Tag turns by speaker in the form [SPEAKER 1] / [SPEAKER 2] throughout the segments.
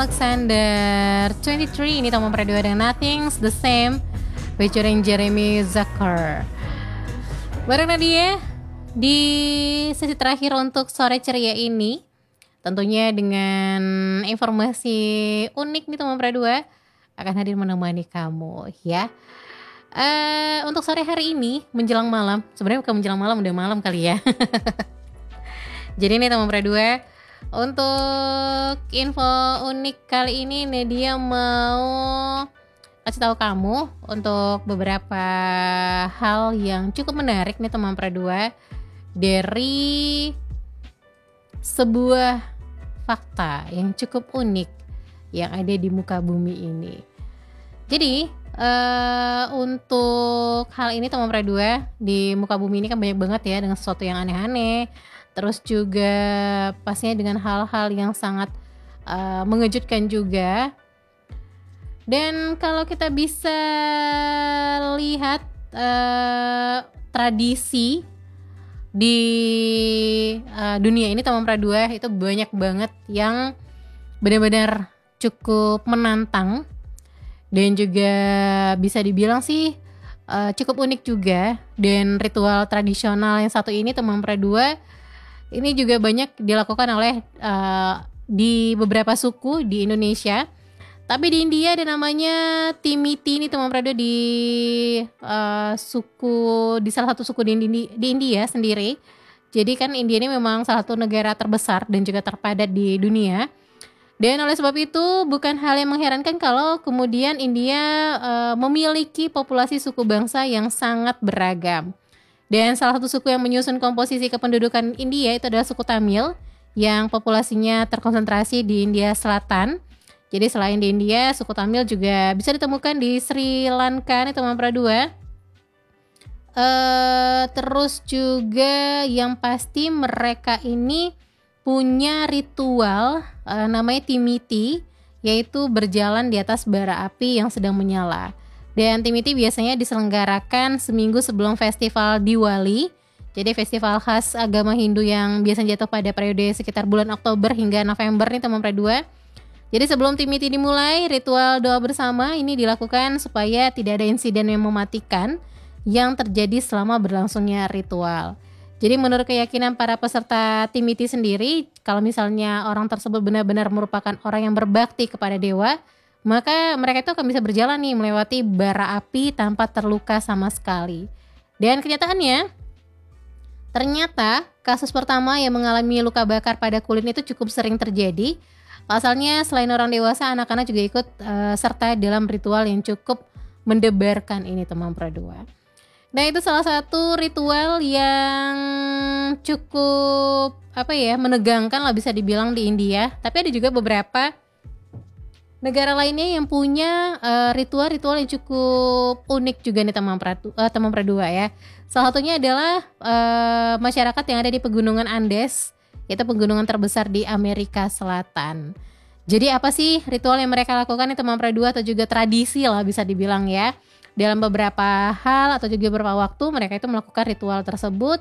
[SPEAKER 1] Alexander 23 ini Tom Perdua dengan Nothing's the Same featuring Jeremy Zucker. Bareng Nadia di sesi terakhir untuk sore ceria ini, tentunya dengan informasi unik nih Tom Perdua akan hadir menemani kamu ya. Untuk sore hari ini menjelang malam, sebenarnya bukan menjelang malam, udah malam kali ya. Jadi nih teman Perdua, untuk info unik kali ini Nadia mau kasih tahu kamu untuk beberapa hal yang cukup menarik nih teman Perdua dari sebuah fakta yang cukup unik yang ada di muka bumi ini. Jadi untuk hal ini teman Perdua, di muka bumi ini kan banyak banget ya dengan sesuatu yang aneh-aneh. Terus juga pastinya dengan hal-hal yang sangat mengejutkan juga. Dan kalau kita bisa lihat tradisi di dunia ini teman Perdua itu banyak banget yang benar-benar cukup menantang. Dan juga bisa dibilang sih cukup unik juga. Dan ritual tradisional yang satu ini teman Perdua ini juga banyak dilakukan oleh di beberapa suku di Indonesia. Tapi di India ada namanya Timiti ini teman Perdua di salah satu suku di India sendiri. Jadi kan India ini memang salah satu negara terbesar dan juga terpadat di dunia. Dan oleh sebab itu bukan hal yang mengherankan kalau kemudian India memiliki populasi suku bangsa yang sangat beragam. Dan salah satu suku yang menyusun komposisi kependudukan India itu adalah suku Tamil yang populasinya terkonsentrasi di India Selatan. Jadi selain di India, suku Tamil juga bisa ditemukan di Sri Lanka nih teman Perdua. Terus juga yang pasti mereka ini punya ritual namanya Timiti, yaitu berjalan di atas bara api yang sedang menyala. Dan Timiti biasanya diselenggarakan seminggu sebelum festival Diwali. Jadi festival khas agama Hindu yang biasanya jatuh pada periode sekitar bulan Oktober hingga November nih teman Perdua. Jadi sebelum Timiti dimulai, ritual doa bersama ini dilakukan supaya tidak ada insiden yang mematikan yang terjadi selama berlangsungnya ritual. Jadi menurut keyakinan para peserta Timiti sendiri, kalau misalnya orang tersebut benar-benar merupakan orang yang berbakti kepada dewa, maka mereka itu akan bisa berjalan nih melewati bara api tanpa terluka sama sekali. Dan kenyataannya, ternyata kasus pertama yang mengalami luka bakar pada kulit itu cukup sering terjadi. Pasalnya selain orang dewasa, anak-anak juga ikut serta dalam ritual yang cukup mendebarkan ini teman Perdua. Nah itu salah satu ritual yang cukup menegangkan lah bisa dibilang di India. Tapi ada juga beberapa negara lainnya yang punya ritual-ritual yang cukup unik juga nih teman Perdua ya. Salah satunya adalah masyarakat yang ada di pegunungan Andes, yaitu pegunungan terbesar di Amerika Selatan. Jadi apa sih ritual yang mereka lakukan nih teman Perdua, atau juga tradisi lah bisa dibilang ya. Dalam beberapa hal atau juga beberapa waktu mereka itu melakukan ritual tersebut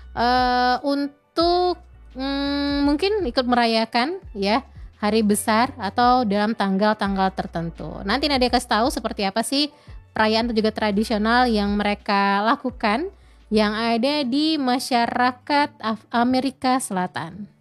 [SPEAKER 1] untuk mungkin ikut merayakan ya hari besar atau dalam tanggal-tanggal tertentu. Nanti Nadia kasih tahu seperti apa sih perayaan atau juga tradisional yang mereka lakukan yang ada di masyarakat Amerika Selatan.